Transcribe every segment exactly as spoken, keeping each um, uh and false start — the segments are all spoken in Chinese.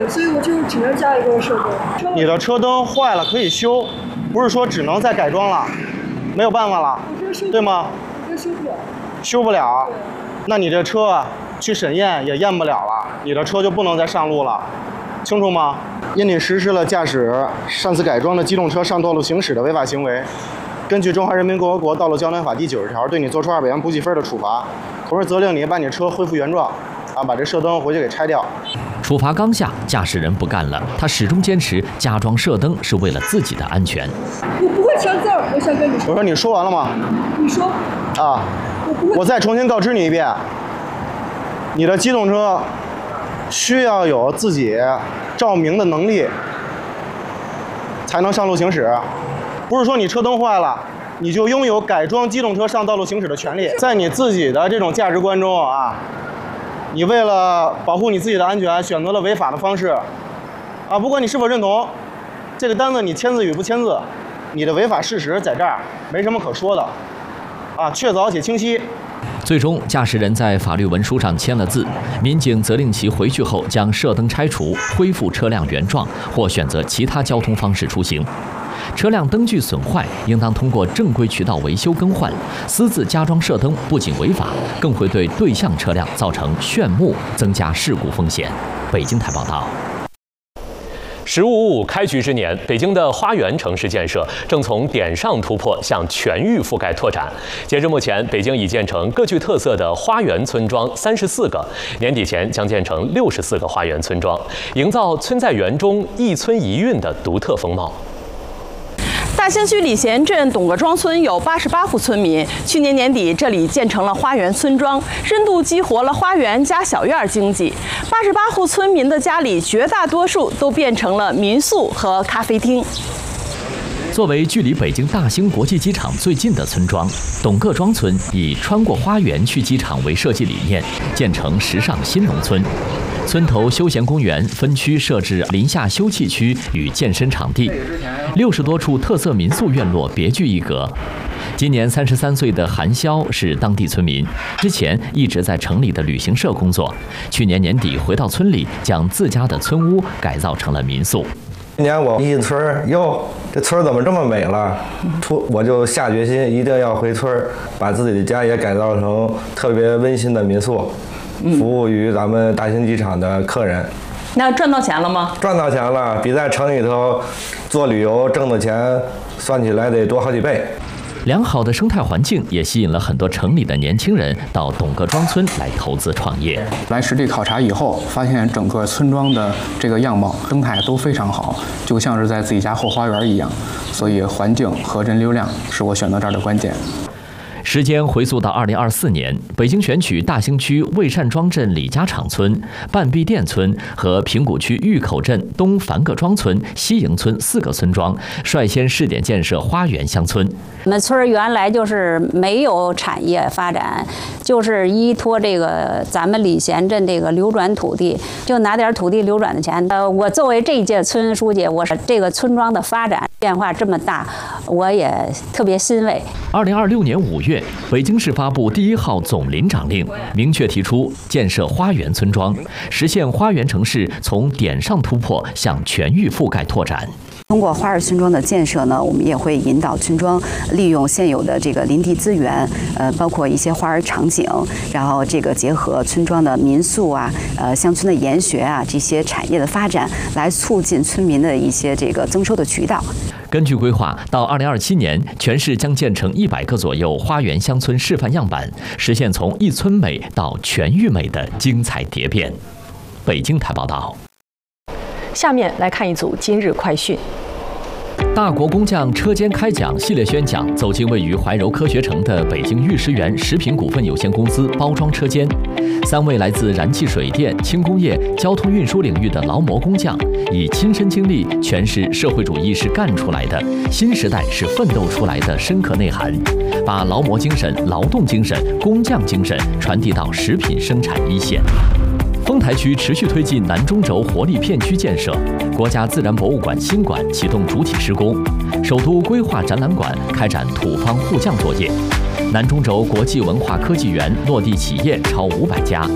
所以我就只能加一个射灯。 你的车灯坏了可以修，不是说只能再改装了，没有办法了，对吗？ 我这修不了。 修不了，那你这车啊，去审验也验不了了，你的车就不能再上路了，清楚吗？因你实施了驾驶擅自改装的机动车上道路行驶的违法行为，根据《中华人民共和国道路交通法》第九十条，对你作出二百元补记分的处罚，同时责令你把你车恢复原状，啊，把这射灯回去给拆掉。 处罚刚下，驾驶人不干了，他始终坚持加装射灯是为了自己的安全。 我不会签字儿，我想跟你说。 我说你说完了吗？ 你说。 啊， 我不会。 我再重新告知你一遍，你的机动车需要有自己照明的能力，才能上路行驶。不是说你车灯坏了，你就拥有改装机动车上道路行驶的权利。在你自己的这种价值观中啊，你为了保护你自己的安全，选择了违法的方式，啊，不管你是否认同，这个单子你签字与不签字，你的违法事实在这儿，没什么可说的，啊，确凿且清晰。 最终，驾驶人在法律文书上签了字，民警责令其回去后将射灯拆除，恢复车辆原状，或选择其他交通方式出行。车辆灯具损坏，应当通过正规渠道维修更换。私自加装射灯不仅违法，更会对对向车辆造成眩目，增加事故风险。北京台报道。 十五五开局之年，北京的花园城市建设正从点上突破向全域覆盖拓展。截至目前，北京已建成各具特色的花园村庄三十四个，年底前将建成六十四个花园村庄，营造村在园中、一村一韵的独特风貌。 大兴区礼贤镇董各庄村有八十八户村民，去年年底这里建成了花园村庄，深度激活了花园加小院经济。八十八户村民的家里绝大多数都变成了民宿和咖啡厅。 作为距离北京大兴国际机场最近的村庄，董各庄村以穿过花园去机场为设计理念，建成时尚新农村。村头休闲公园分区设置林下休憩区与健身场地，六十多处特色民宿院落别具一格。今年三十三岁的韩潇是当地村民，之前一直在城里的旅行社工作，去年年底回到村里，将自家的村屋改造成了民宿。 今年我一进村儿，哟，这村儿怎么这么美了？出我就下决心一定要回村儿，把自己的家也改造成特别温馨的民宿。服务于咱们大兴机场的客人。 那赚到钱了吗？ 赚到钱了，比在城里头做旅游挣的钱算起来得多好几倍。 良好的生态环境也吸引了很多城里的年轻人到董各庄村来投资创业。 来实地考察以后，发现整个村庄的这个样貌、生态都非常好，就像是在自己家后花园一样。所以环境和人流量是我选择这儿的关键。 时间回溯到二零二四年，北京选取大兴区魏善庄镇李家场村、半壁店村和平谷区峪口镇东樊各庄村、西营村四个村庄，率先试点建设花园乡村。 我们村原来就是没有产业发展，就是依托这个咱们礼贤镇这个流转土地，就拿点土地流转的钱。呃，我作为这一届村书记，我是这个村庄的发展变化这么大，我也特别欣慰。 二零二六年五月，北京市发布第一号总林长令，明确提出建设花园村庄，实现花园城市从点上突破向全域覆盖拓展。 通过花园村庄的建设呢，我们也会引导村庄利用现有的这个林地资源，呃，包括一些花园场景，然后这个结合村庄的民宿啊，呃，乡村的研学啊，这些产业的发展，来促进村民的一些这个增收的渠道。 根据规划，到二零二七年，全市将建成一百个左右花园乡村示范样板，实现从一村美到全域美的精彩蝶变。北京台报道。 下面来看一组今日快讯。 大国工匠车间开讲系列宣讲走进位于怀柔科学城的北京玉石园食品股份有限公司包装车间，三位来自燃气水电、轻工业、交通运输领域的劳模工匠，以亲身经历诠释社会主义是干出来的，新时代是奋斗出来的深刻内涵，把劳模精神、劳动精神、工匠精神传递到食品生产一线。丰台区持续推进南中轴活力片区建设，国家自然博物馆新馆启动主体施工，首都规划展览馆开展土方互降作业，南中轴国际文化科技园落地企业超五百家，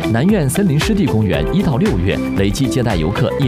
南苑森林湿地公园一到六月累计接待游客一